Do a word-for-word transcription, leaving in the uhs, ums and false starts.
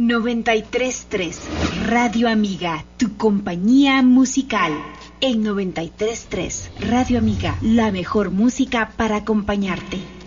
noventa y tres punto tres Radio Amiga, tu compañía musical. En noventa y tres punto tres Radio Amiga, la mejor música para acompañarte.